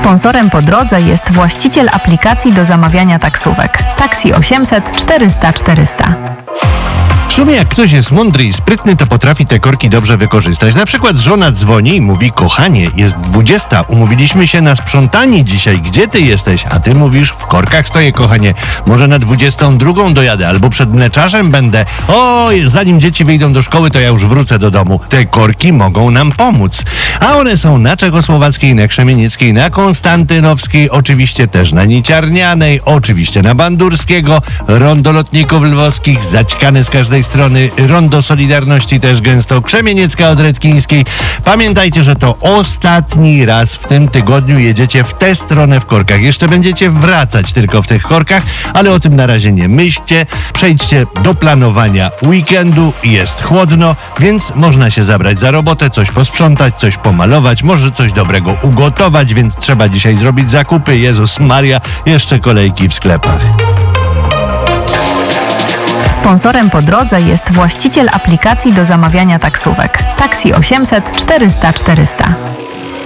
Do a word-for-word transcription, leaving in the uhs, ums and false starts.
Sponsorem po drodze jest właściciel aplikacji do zamawiania taksówek. Taksi osiemset czterysta czterysta. W sumie jak ktoś jest mądry i sprytny, to potrafi te korki dobrze wykorzystać. Na przykład żona dzwoni i mówi: kochanie, jest dwudziesta, umówiliśmy się na sprzątanie dzisiaj, gdzie ty jesteś? A ty mówisz: w korkach stoję, kochanie, może na dwudziestą drugą dojadę, albo przed mleczarzem będę. Oj, zanim dzieci wyjdą do szkoły, to ja już wrócę do domu. Te korki mogą nam pomóc. A one są na Czechosłowackiej, na Krzemienieckiej, na Konstantynowskiej, oczywiście też na Niciarnianej, oczywiście na Bandurskiego, rondo lotników lwowskich, zaćkane z każdej strony, rondo Solidarności też gęsto, Krzemieniecka od Redkińskiej. Pamiętajcie, że to ostatni raz w tym tygodniu jedziecie w tę stronę w korkach. Jeszcze będziecie wracać tylko w tych korkach, ale o tym na razie nie myślcie. Przejdźcie do planowania weekendu. Jest chłodno, więc można się zabrać za robotę, coś posprzątać, coś pomalować, może coś dobrego ugotować, więc trzeba dzisiaj zrobić zakupy. Jezus Maria, jeszcze kolejki w sklepach. Sponsorem po drodze jest właściciel aplikacji do zamawiania taksówek. Taksi osiemset czterysta czterysta.